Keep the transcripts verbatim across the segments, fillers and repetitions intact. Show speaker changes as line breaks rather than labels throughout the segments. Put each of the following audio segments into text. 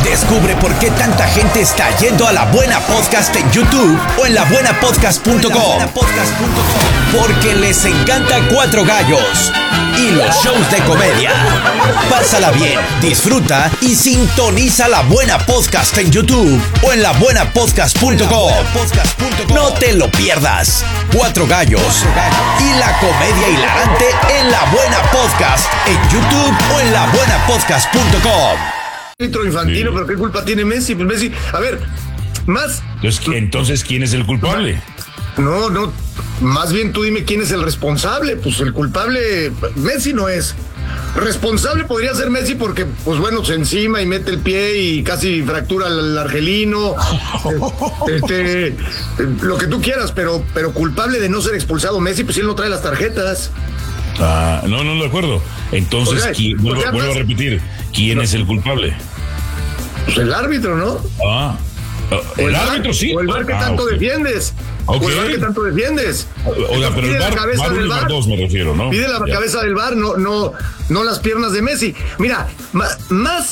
Descubre por qué tanta gente está yendo a La Buena Podcast en YouTube o en la buena podcast punto com. Porque les encanta Cuatro Gallos y los shows de comedia. Pásala bien, disfruta y sintoniza La Buena Podcast en YouTube o en la buena podcast punto com. No te lo pierdas. Cuatro Gallos y la comedia hilarante en La Buena Podcast en YouTube o en la buena podcast punto com.
Infantino, sí. Pero ¿qué culpa tiene Messi? Pues Messi, a ver, más...
Entonces, entonces ¿quién es el culpable?
No, no, más bien tú dime quién es el responsable. Pues el culpable, Messi no es. Responsable podría ser Messi porque, pues bueno, se encima y mete el pie y casi fractura al argelino. este, lo que tú quieras, pero, pero culpable de no ser expulsado Messi, pues él no trae las tarjetas.
Ah, no, no de acuerdo. Entonces,
o sea,
¿quién, vuelvo,
o sea,
vuelvo a repetir, ¿quién no. es el culpable?
Pues el árbitro, ¿no?
Ah, el, el árbitro sí.
O el bar que
ah,
tanto
okay.
defiendes.
Okay.
O el bar que tanto defiendes.
O sea, pero el bar, bar uno y bar dos me refiero, ¿no?
Pide la
ya.
cabeza del bar, no, no, no las piernas de Messi. Mira, más, más,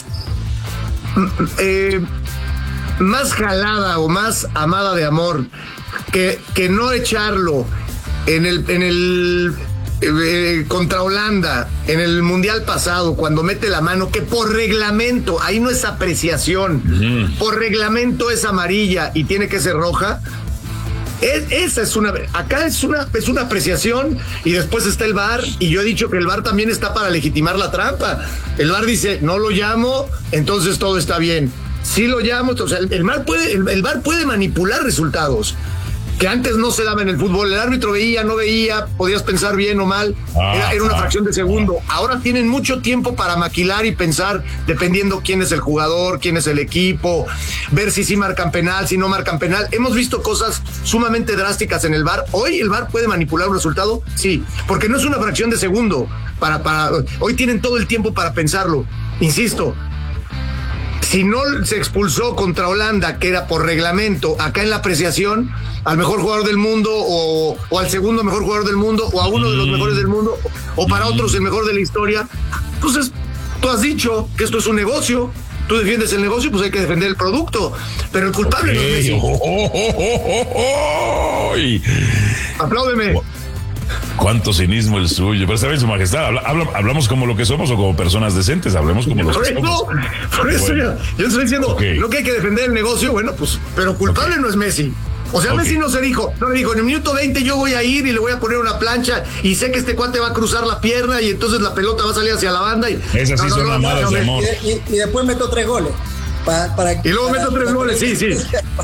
eh, más jalada o más amada de amor que, que no echarlo en el, en el Eh, contra Holanda en el mundial pasado, cuando mete la mano, que por reglamento, ahí no es apreciación, mm. por reglamento es amarilla y tiene que ser roja. Es, esa es una, acá es una, es una apreciación y después está el V A R, y yo he dicho que el V A R también está para legitimar la trampa. El V A R dice, no lo llamo, entonces todo está bien. Si lo llamo, o sea, el, el V A R puede, el, el V A R puede manipular resultados que antes no se daba en el fútbol. El árbitro veía, no veía, podías pensar bien o mal, era, era una fracción de segundo. Ahora tienen mucho tiempo para maquilar y pensar, dependiendo quién es el jugador, quién es el equipo, ver si sí marcan penal, si no marcan penal. Hemos visto cosas sumamente drásticas en el V A R. Hoy el V A R puede manipular un resultado, sí, porque no es una fracción de segundo. Para, para, hoy tienen todo el tiempo para pensarlo. Insisto, si no se expulsó contra Holanda, que era por reglamento, acá en la apreciación, al mejor jugador del mundo o, o al segundo mejor jugador del mundo o a uno de los mejores del mundo o para otros el mejor de la historia, entonces tú has dicho que esto es un negocio, tú defiendes el negocio, pues hay que defender el producto, pero el culpable okay. no es Messi. Oh, oh, oh, oh, oh. Apláudeme.
Cuánto cinismo el suyo, pero está bien, su majestad, habla, habla, hablamos como lo que somos o como personas decentes, hablemos como los que somos.
Por eso bueno. yo, yo estoy diciendo, okay. no que hay que defender el negocio, bueno, pues, pero culpable okay. no es Messi. O sea, okay. Messi no se dijo, no le dijo, en el minuto veinte yo voy a ir y le voy a poner una plancha y sé que este cuate va a cruzar la pierna y entonces la pelota va a salir hacia la banda. Y,
Esas sí no, son no, amadas no, no, de amor.
Y, y, y después meto tres goles. Para, para,
y luego para, meto tres para, goles, para, sí, sí.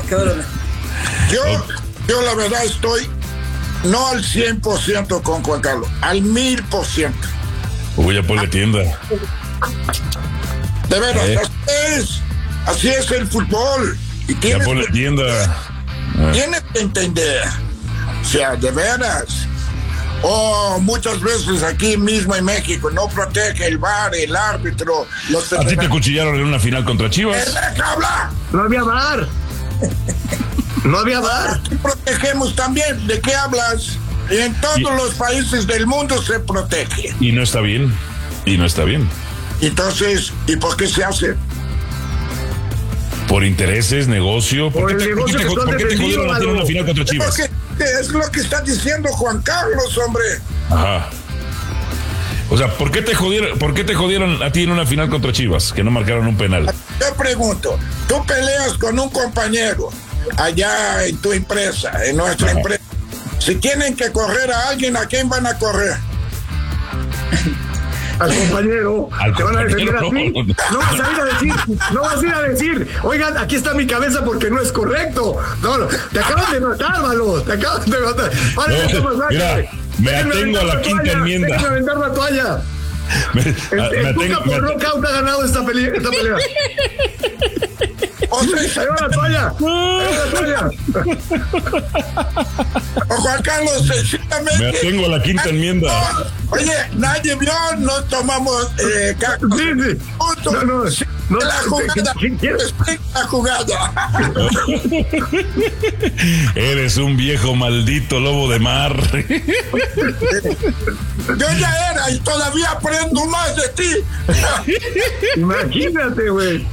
Yo, yo la verdad estoy no al cien por ciento con Juan Carlos, al mil por ciento.
Voy a ponerle tienda.
De veras, eh. así es, así es el fútbol. Y
ya ponle tienda.
Tienes que entender, o sea, de veras. O oh, muchas veces aquí mismo en México no protege el V A R, el árbitro. Los
¿A ti te cuchillaron en una final contra Chivas?
No había V A R. No había V A R.
Aquí protegemos también. ¿De qué hablas? En todos y, los países del mundo se protege.
Y no está bien. Y no está bien.
Entonces, ¿y por qué se hace?
Por intereses, negocio. ¿Por, ¿Por qué, te, negocio ¿por qué, te, ¿por qué te jodieron a ti en una final contra Chivas?
Es, es lo que está diciendo Juan Carlos, hombre.
Ajá. O sea, ¿por qué te jodieron, por qué te jodieron a ti en una final contra Chivas? Que no marcaron un penal.
Te pregunto, tú peleas con un compañero allá en tu empresa, en nuestra Ajá. empresa. Si tienen que correr a alguien, ¿a quién van a correr?
Al compañero.
Al
¿Te van a defender
no,
a ti?
No.
no vas a ir a decir, no vas a ir a decir, oigan, aquí está mi cabeza porque no es correcto. No, no, te acaban de matar, Malo, te acaban de matar. Vale,
no, mira, me atengo a la quinta toalla, enmienda.
Déjame aventar la toalla. Me, el el, el Tuca por knockout ha ganado esta pelea. Esta pelea.
O sea,
ahí va la toalla. Ahí va la toalla.
O Juan Carlos, sencillamente.
Me atengo a la quinta enmienda.
Oye, nadie vio, no tomamos eh, cacos.
Sí, sí. No, no, sí. No,
la jugada, la jugada.
Eres un viejo maldito lobo de mar.
Yo ya era y todavía aprendo más de ti.
Imagínate, güey.